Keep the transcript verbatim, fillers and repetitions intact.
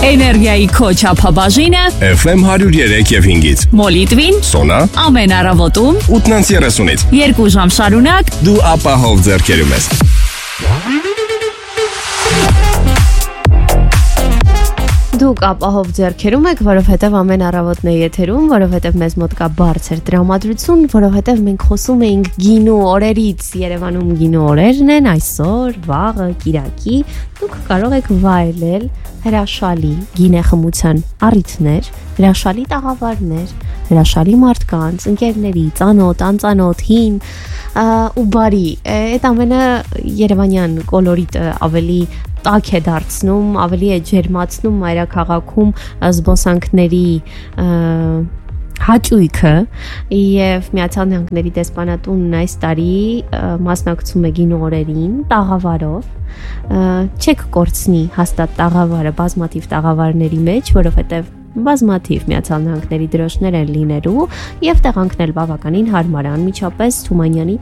Էներգիայի քո չափաբաժինը Էֆ Էմ one oh three եւ five-ից Մոլիտվին Սոնա ամեն առավոտում ութից thirty-ից երկու ժամ շարունակ դու ապահով ձեռքերում ես։ Դուք ապահով ձեռքերում եք, որովհետև ամեն առավոտն է եթերում, որովհետև մեզ մոտ կա բարձր տրամադրություն, որովհետև մենք խոսում էինք գինու օրերից, Երևանում գինու օրերն են, այսօր, վաղը, կիրակի, դուք կարող եք վայելել հրաշալի գինեխմության առիթներ, հրաշալի տաղավարներ, հրաշալի մարդկանց, ընկերների, ծանոթ, անծանոթ, հին ու բարի, այդ ամենը երևանյան կոլորիտը ավելի տաք է դարձնում, ավելի է ջերմացնում մայրաքաղաքում զբոսանքների հաճույքը եւ Միացյալ Նահանգների դեսպանատունն այս տարի մասնակցում է գինու օրերին տաղավարով չեք կորցնի հաստատ տաղավարը բազմաթիվ տաղավարների մեջ, որովհետեւ բազմաթիվ Միացյալ Նահանգների դրոշներ են լինելու եւ տեղանքն էլ բավականին հարմար է, անմիջապես Թումանյանի